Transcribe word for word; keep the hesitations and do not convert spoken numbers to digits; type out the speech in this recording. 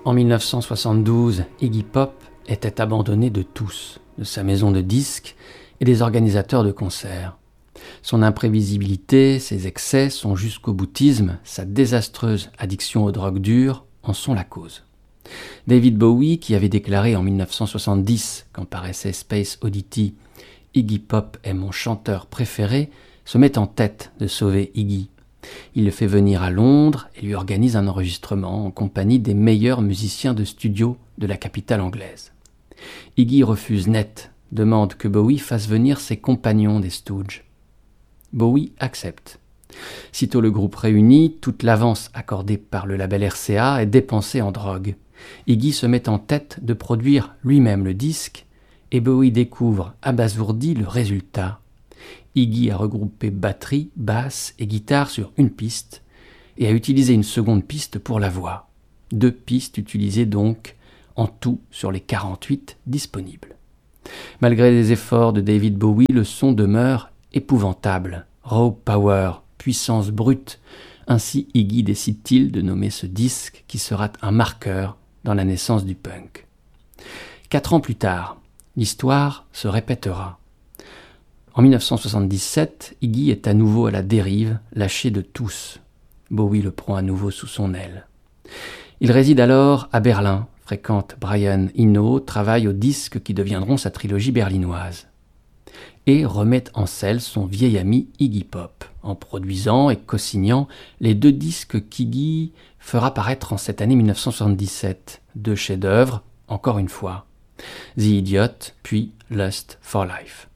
En mille neuf cent soixante-douze, Iggy Pop était abandonné de tous, de sa maison de disques et des organisateurs de concerts. Son imprévisibilité, ses excès, son jusqu'au-boutisme, sa désastreuse addiction aux drogues dures en sont la cause. David Bowie, qui avait déclaré en mille neuf cent soixante-dix, quand paraissait Space Oddity, « Iggy Pop est mon chanteur préféré », se met en tête de sauver Iggy. Il le fait venir à Londres et lui organise un enregistrement en compagnie des meilleurs musiciens de studio de la capitale anglaise. Iggy refuse net, demande que Bowie fasse venir ses compagnons des Stooges. Bowie accepte. Sitôt le groupe réuni, toute l'avance accordée par le label R C A est dépensée en drogue. Iggy se met en tête de produire lui-même le disque et Bowie découvre, abasourdi, le résultat. Iggy a regroupé batterie, basse et guitare sur une piste et a utilisé une seconde piste pour la voix. Deux pistes utilisées donc en tout sur les quarante-huit disponibles. Malgré les efforts de David Bowie, le son demeure épouvantable. Raw power, puissance brute. Ainsi Iggy décide-t-il de nommer ce disque qui sera un marqueur dans la naissance du punk. Quatre ans plus tard, l'histoire se répétera. En mille neuf cent soixante-dix-sept, Iggy est à nouveau à la dérive, lâché de tous. Bowie le prend à nouveau sous son aile. Il réside alors à Berlin, fréquente Brian Eno, travaille aux disques qui deviendront sa trilogie berlinoise. Et remet en selle son vieil ami Iggy Pop, en produisant et co-signant les deux disques qu'Iggy fera paraître en cette année mille neuf cent soixante-dix-sept. Deux chefs-d'œuvre, encore une fois. The Idiot, puis Lust for Life.